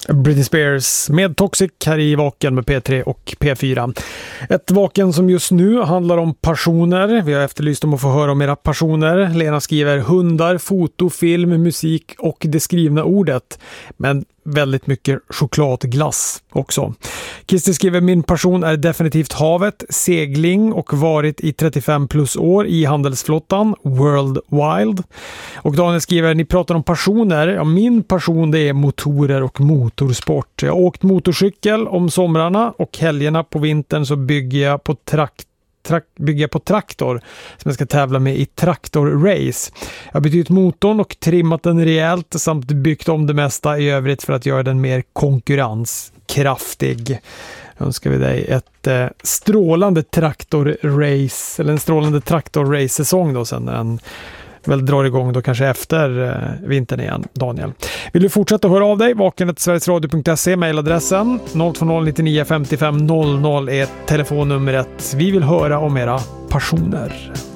Britney Spears med Toxic här i Vaken med P3 och P4. Ett Vaken som just nu handlar om passioner. Vi har efterlyst om att få höra om era passioner. Lena skriver hundar, foto, film, musik och det skrivna ordet. Men väldigt mycket chokladglass också. Kristi skriver min passion är definitivt havet, segling och varit i 35 plus år i handelsflottan, World Wild. Och Daniel skriver, ni pratar om passioner. Ja, min passion det är motorer och motorsport. Jag har åkt motorcykel om somrarna och helgerna på vintern så bygger jag på traktor som jag ska tävla med i traktorrace. Jag har bytt ut motorn och trimmat den rejält samt byggt om det mesta i övrigt för att göra den mer konkurrenskraftig. Önskar vi dig ett strålande traktorrace eller en strålande traktorrace-säsong då sen när den väl drar igång då kanske efter vintern igen, Daniel. Vill du fortsätta höra av dig? vaken@sverigesradio.se mejladressen 020 99 55 00 är telefonnumret. Vi vill höra om era passioner.